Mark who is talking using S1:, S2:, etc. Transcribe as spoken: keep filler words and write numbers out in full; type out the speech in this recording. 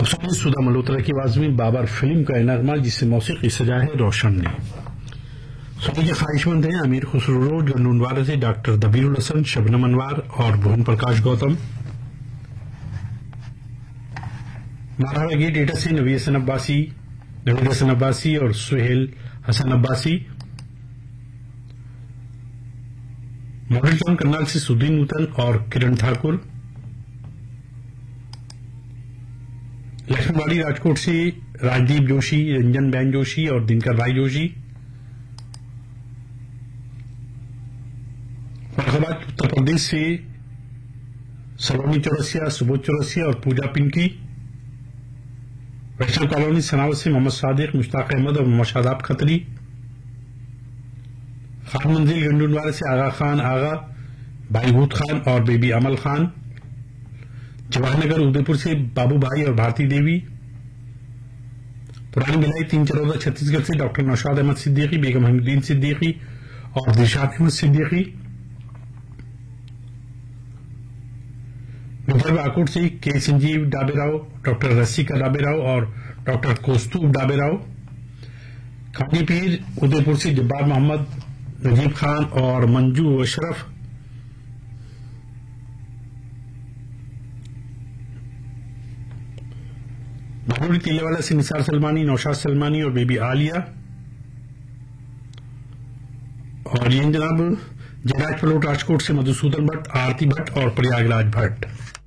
S1: अब सुनिए सुधा मल्होत्रा की आवाज में बाबर फिल्म का नगमा जिसे मौसीकी सजा है रोशन ने। सुनिए के ख्वाहिशमंद हैं अमीर खुसरो रोड, गंडूनवाला से डॉक्टर दबीरुल हसन, शबनम अनवार और भुवन प्रकाश गौतम। मारहबा गेट एटा से नवी हसन अब्बासी नवीद हसन अब्बासी और सुहेल हसन अब्बासी। मॉडल टाउन करनाल से सुदीन नूतन और किरण ठाकुर। लक्ष्मणवाड़ी राजकोट से राजदीप जोशी, रंजन बैन जोशी और दिनकर भाई जोशी। फरुखाबाद उत्तर प्रदेश से सलोनी चौरसिया, सुबोध चौरसिया और पूजा पिंकी। वैष्णव कॉलोनी सनावत से मोहम्मद सादिक, मुश्ताक अहमद और मोहम्मद शादाब खत्री। खान मंजिल गंडूनवाला से आगा खान आगा, भाई भूत खान और बेबी अमल खान। जवाहरनगर उदयपुर से बाबू भाई और भारती देवी। पुरानी भिलाई तीन चरौदा छत्तीसगढ़ से डॉक्टर नौशाद अहमद सिद्दीकी, बेगम हमीदुद्दीन सिद्दीकी और दिलशाद अहमद सिद्दीकी। विदर्भ आकोट से के संजीव डाबेराव, डॉक्टर रसिका डाबेराव और डॉक्टर कौस्तुभ डाबेराव। खानीपीर उदयपुर से जब्बार मोहम्मद, नजीब खान और मंजू अशरफ। भानोरी तिल्लेवाला से निसार सलमानी, नौशाद सलमानी और बेबी आलिया। और ये जनाब जयराज पलोट राजकोट से मधुसूदन भट्ट, आरती भट्ट और प्रयागराज भट्ट।